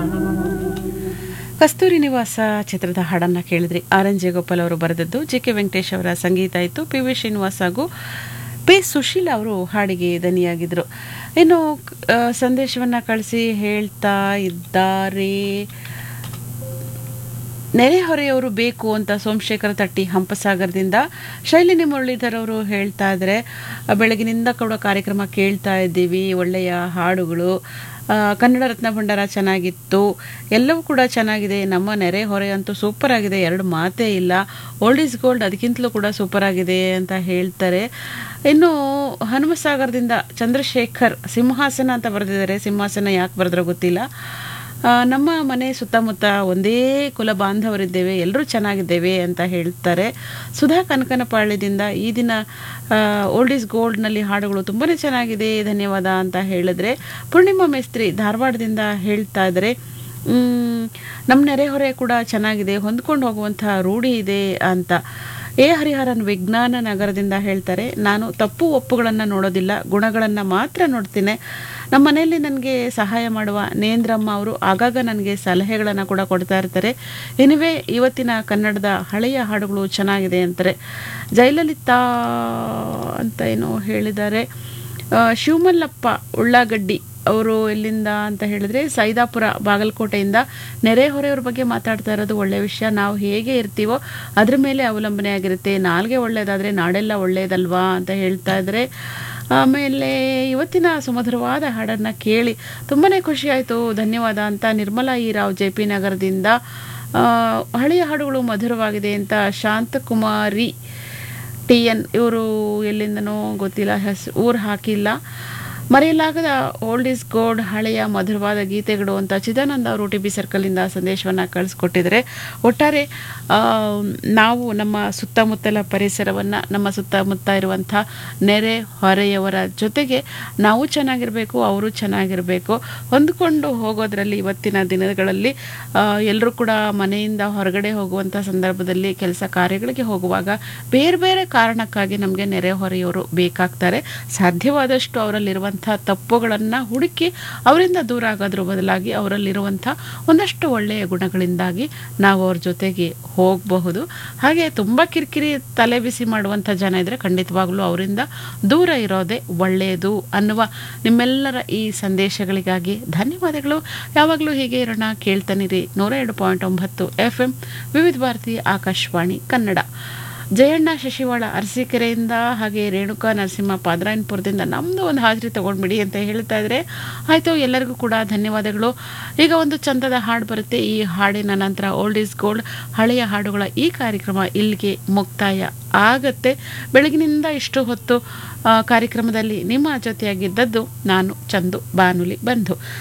ಕಸ್ತೂರಿ ನಿವಾಸ ಚಿತ್ರದ ಹಾಡನ್ನು ಕೇಳಿದ್ರಿ. ಆರ್ ಎನ್ ಜಯಗೋಪಾಲ್ ಅವರು ಬರೆದದ್ದು, ಜಿ ಕೆ ವೆಂಕಟೇಶ್ ಅವರ ಸಂಗೀತ ಇತ್ತು. ಪಿ ವಿ ಶ್ರೀನಿವಾಸ್ ಹಾಗೂ ಪಿ ಸುಶೀಲ್ ಅವರು ಹಾಡಿಗೆ ದನಿಯಾಗಿದ್ದರು. ಇನ್ನು ಸಂದೇಶವನ್ನು ಕಳಿಸಿ ಹೇಳ್ತಾ ಇದ್ದಾರೆ, ನೆರೆಹೊರೆಯವರು ಬೇಕು ಅಂತ ಸೋಮಶೇಖರ ತಟ್ಟಿ ಹಂಪಸಾಗರದಿಂದ. ಶೈಲಿನಿ ಮುರಳೀಧರ್ ಅವರು ಹೇಳ್ತಾ ಇದ್ದಾರೆ, ಬೆಳಗಿನಿಂದ ಕೂಡ ಕಾರ್ಯಕ್ರಮ ಕೇಳ್ತಾ ಇದ್ದೀವಿ, ಒಳ್ಳೆಯ ಹಾಡುಗಳು, ಕನ್ನಡ ರತ್ನ ಭಂಡಾರ ಚೆನ್ನಾಗಿತ್ತು, ಎಲ್ಲವೂ ಕೂಡ ಚೆನ್ನಾಗಿದೆ, ನಮ್ಮ ನೆರೆಹೊರೆ ಅಂತೂ ಸೂಪರ್ ಆಗಿದೆ, ಎರಡು ಮಾತೇ ಇಲ್ಲ, ಓಲ್ಡ್ ಈಸ್ ಗೋಲ್ಡ್ ಅದಕ್ಕಿಂತಲೂ ಕೂಡ ಸೂಪರ್ ಆಗಿದೆ ಅಂತ ಹೇಳ್ತಾರೆ. ಇನ್ನು ಹನುಮಸಾಗರದಿಂದ ಚಂದ್ರಶೇಖರ್ ಸಿಂಹಾಸನ ಅಂತ ಬರೆದಿದ್ದಾರೆ. ಸಿಂಹಾಸನ ಯಾಕೆ ಬರೆದ್ರೋ ಗೊತ್ತಿಲ್ಲ. ನಮ್ಮ ಮನೆ ಸುತ್ತಮುತ್ತ ಒಂದೇ ಕುಲ ಬಾಂಧವರಿದ್ದೇವೆ, ಎಲ್ಲರೂ ಚೆನ್ನಾಗಿದ್ದೇವೆ ಅಂತ ಹೇಳ್ತಾರೆ. ಸುಧಾ ಕನಕನಪಾಳ್ಯದಿಂದ ಈ ದಿನ ಓಲ್ಡ್ ಈಸ್ ಗೋಲ್ಡ್ನಲ್ಲಿ ಹಾಡುಗಳು ತುಂಬಾ ಚೆನ್ನಾಗಿದೆ, ಧನ್ಯವಾದ ಅಂತ ಹೇಳಿದ್ರೆ. ಪೂರ್ಣಿಮಾ ಮೇಸ್ತ್ರಿ ಧಾರವಾಡದಿಂದ ಹೇಳ್ತಾ ಇದ್ದಾರೆ, ನಮ್ಮ ನೆರೆಹೊರೆ ಕೂಡ ಚೆನ್ನಾಗಿದೆ, ಹೊಂದ್ಕೊಂಡು ಹೋಗುವಂತಹ ರೂಢಿ ಇದೆ ಅಂತ. ಎ ಹರಿಹರನ್ ವಿಜ್ಞಾನ ನಗರದಿಂದ ಹೇಳ್ತಾರೆ, ನಾನು ತಪ್ಪು ಒಪ್ಪುಗಳನ್ನು ನೋಡೋದಿಲ್ಲ, ಗುಣಗಳನ್ನು ಮಾತ್ರ ನೋಡ್ತೀನಿ. ನಮ್ಮ ಮನೆಯಲ್ಲಿ ನನಗೆ ಸಹಾಯ ಮಾಡುವ ನೇಂದ್ರಮ್ಮ ಅವರು ಆಗಾಗ ನನಗೆ ಸಲಹೆಗಳನ್ನು ಕೂಡ ಕೊಡ್ತಾ ಇರ್ತಾರೆ. ಎನಿವೇ ಇವತ್ತಿನ ಕನ್ನಡದ ಹಳೆಯ ಹಾಡುಗಳು ಚೆನ್ನಾಗಿದೆ ಅಂತಾರೆ. ಜಯಲಲಿತಾ ಅಂತ ಏನೋ ಹೇಳಿದ್ದಾರೆ. ಶಿವಮಲ್ಲಪ್ಪ ಉಳ್ಳಾಗಡ್ಡಿ ಅವರು ಎಲ್ಲಿಂದ ಅಂತ ಹೇಳಿದ್ರೆ ಸೈದಾಪುರ ಬಾಗಲಕೋಟೆಯಿಂದ. ನೆರೆಹೊರೆಯವ್ರ ಬಗ್ಗೆ ಮಾತಾಡ್ತಾ ಇರೋದು ಒಳ್ಳೆಯ ವಿಷಯ. ನಾವು ಹೇಗೆ ಇರ್ತೀವೋ ಅದ್ರ ಮೇಲೆ ಅವಲಂಬನೆ ಆಗಿರುತ್ತೆ. ನಾಲ್ಗೆ ಒಳ್ಳೆಯದಾದರೆ ನಾಡೆಲ್ಲ ಒಳ್ಳೆಯದಲ್ವಾ ಅಂತ ಹೇಳ್ತಾ ಇದ್ದಾರೆ. ಆಮೇಲೆ ಇವತ್ತಿನ ಸುಮಧುರವಾದ ಹಾಡನ್ನು ಕೇಳಿ ತುಂಬಾ ಖುಷಿ ಆಯಿತು, ಧನ್ಯವಾದ ಅಂತ Nirmala E Rao J P ನಗರದಿಂದ. ಹಳೆಯ ಹಾಡುಗಳು ಮಧುರವಾಗಿದೆ ಅಂತ ಶಾಂತಕುಮಾರಿ ಟಿ ಎನ್ ಇವರು ಎಲ್ಲಿಂದನೋ ಗೊತ್ತಿಲ್ಲ, ಊರು ಹಾಕಿಲ್ಲ. ಮರೆಯಲಾಗದ ಓಲ್ಡ್ ಈಸ್ ಗೋಲ್ಡ್ ಹಳೆಯ ಮಧುರವಾದ ಗೀತೆಗಳು ಅಂತ ಚಿದಾನಂದ ಅವರು ಟಿ ಬಿ ಸರ್ಕಲಿಂದ ಸಂದೇಶವನ್ನು ಕಳಿಸ್ಕೊಟ್ಟಿದ್ದಾರೆ. ಒಟ್ಟಾರೆ ನಾವು ನಮ್ಮ ಸುತ್ತಮುತ್ತಲ ಪರಿಸರವನ್ನು, ನಮ್ಮ ಸುತ್ತಮುತ್ತ ಇರುವಂಥ ನೆರೆ ಹೊರೆಯವರ ಜೊತೆಗೆ ನಾವು ಚೆನ್ನಾಗಿರಬೇಕು, ಅವರು ಚೆನ್ನಾಗಿರಬೇಕು, ಹೊಂದ್ಕೊಂಡು ಹೋಗೋದ್ರಲ್ಲಿ ಇವತ್ತಿನ ದಿನಗಳಲ್ಲಿ ಎಲ್ಲರೂ ಕೂಡ ಮನೆಯಿಂದ ಹೊರಗಡೆ ಹೋಗುವಂಥ ಸಂದರ್ಭದಲ್ಲಿ ಕೆಲಸ ಕಾರ್ಯಗಳಿಗೆ ಹೋಗುವಾಗ ಬೇರೆ ಬೇರೆ ಕಾರಣಕ್ಕಾಗಿ ನಮಗೆ ನೆರೆಹೊರೆಯವರು ಬೇಕಾಗ್ತಾರೆ. ಸಾಧ್ಯವಾದಷ್ಟು ಅವರಲ್ಲಿರುವಂಥ ತಪ್ಪುಗಳನ್ನು ಹುಡುಕಿ ಅವರಿಂದ ದೂರ ಆಗೋದ್ರ ಬದಲಾಗಿ ಅವರಲ್ಲಿರುವಂಥ ಒಂದಷ್ಟು ಒಳ್ಳೆಯ ಗುಣಗಳಿಂದಾಗಿ ನಾವು ಅವ್ರ ಜೊತೆಗೆ ಹೋಗಬಹುದು. ಹಾಗೆ ತುಂಬ ಕಿರಿಕಿರಿ ತಲೆ ಬಿಸಿ ಮಾಡುವಂಥ ಜನ ಇದ್ದರೆ ಖಂಡಿತವಾಗ್ಲೂ ಅವರಿಂದ ದೂರ ಇರೋದೇ ಒಳ್ಳೆಯದು ಅನ್ನುವ ನಿಮ್ಮೆಲ್ಲರ ಈ ಸಂದೇಶಗಳಿಗಾಗಿ ಧನ್ಯವಾದಗಳು. ಯಾವಾಗಲೂ ಹೀಗೆ ಇರೋಣ, ಕೇಳ್ತಾನಿರಿ 102.9 FM ವಿವಿಧ ಭಾರತಿ ಆಕಾಶವಾಣಿ ಕನ್ನಡ. ಜಯಣ್ಣ ಶಶಿವಾಳ ಅರಸೀಕೆರೆಯಿಂದ, ಹಾಗೆ ರೇಣುಕಾ ನರಸಿಂಹ ಪಾದರಾಯನಪುರದಿಂದ ನಮ್ಮದು ಒಂದು ಹಾಜರಿ ತೊಗೊಂಡ್ಬಿಡಿ ಅಂತ ಹೇಳ್ತಾ ಇದ್ರೆ ಆಯಿತು. ಎಲ್ಲರಿಗೂ ಕೂಡ ಧನ್ಯವಾದಗಳು. ಈಗ ಒಂದು ಚಂದದ ಹಾಡು ಬರುತ್ತೆ. ಈ ಹಾಡಿನ ನಂತರ ಓಲ್ಡ್ ಈಸ್ ಗೋಲ್ಡ್ ಹಳೆಯ ಹಾಡುಗಳ ಈ ಕಾರ್ಯಕ್ರಮ ಇಲ್ಲಿಗೆ ಮುಕ್ತಾಯ ಆಗತ್ತೆ. ಬೆಳಗಿನಿಂದ ಇಷ್ಟು ಹೊತ್ತು ಕಾರ್ಯಕ್ರಮದಲ್ಲಿ ನಿಮ್ಮ ಜೊತೆಯಾಗಿದ್ದದ್ದು ನಾನು ಚಂದು ಬಾನುಲಿ ಬಂಧು.